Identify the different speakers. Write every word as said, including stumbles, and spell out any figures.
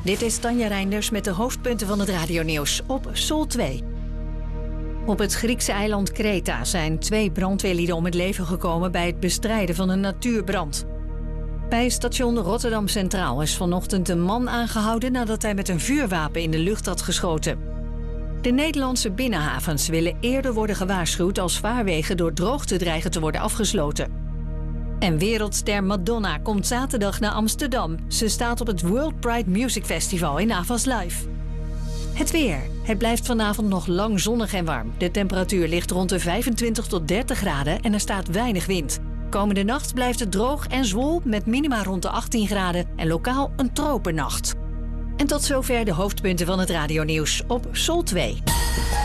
Speaker 1: Dit is Tanja Reinders met de hoofdpunten van het radionieuws op Sol twee. Op het Griekse eiland Kreta zijn twee brandweerlieden om het leven gekomen bij het bestrijden van een natuurbrand. Bij station Rotterdam Centraal is vanochtend een man aangehouden nadat hij met een vuurwapen in de lucht had geschoten. De Nederlandse binnenhavens willen eerder worden gewaarschuwd als vaarwegen door droogte dreigen te worden afgesloten. En wereldster Madonna komt zaterdag naar Amsterdam. Ze staat op het World Pride Music Festival in Avas Live. Het weer. Het blijft vanavond nog lang zonnig en warm. De temperatuur ligt rond de vijfentwintig tot dertig graden en er staat weinig wind. Komende nacht blijft het droog en zwoel met minima rond de achttien graden en lokaal een tropennacht. En tot zover de hoofdpunten van het radionieuws op Sol twee.